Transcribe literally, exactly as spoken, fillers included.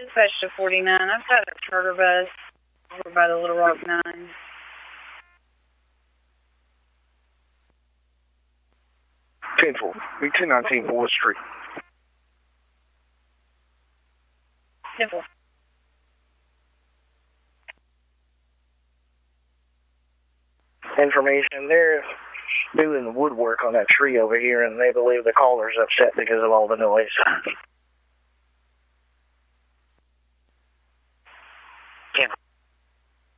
Dispatch to forty-nine. I've got a charter bus over by the Little Rock Nine. ten four. Be two nineteen Fourth Street. ten four. Information. They're doing the woodwork on that tree over here, and they believe the caller's upset because of all the noise.